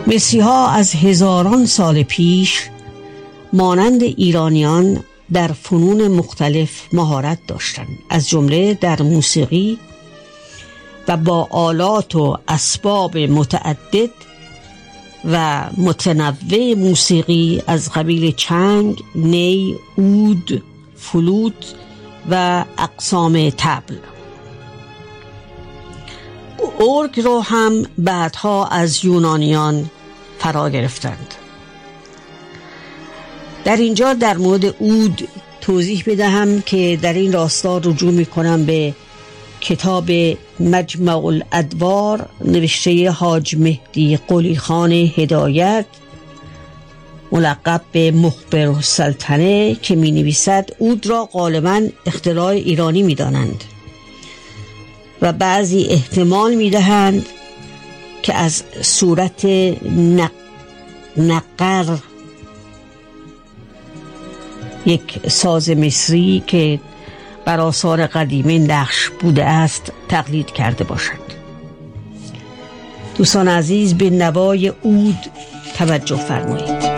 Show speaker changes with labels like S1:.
S1: مصری‌ها از هزاران سال پیش مانند ایرانیان در فنون مختلف مهارت داشتند، از جمله در موسیقی و با آلات و اسباب متعدد و متنوع موسیقی از قبیل چنگ، نی، عود، فلوت و اقسام طبل. ارگ رو هم بعدها از یونانیان فرا گرفتند. در اینجا در مورد عود توضیح بدهم که در این راستا رجوع می‌کنم به کتاب مجمع الادوار نوشته حاج مهدی قلی خان هدایت ملقب به مخبر السلطنه که می نویسد عود را غالباً اختراع ایرانی می دانند و بعضی احتمال می دهند که از صورت نقر، یک ساز مصری که بر آثار قدیمی نقش بوده است، تقلید کرده باشند. دوستان عزیز، به نوای عود توجه فرمایید.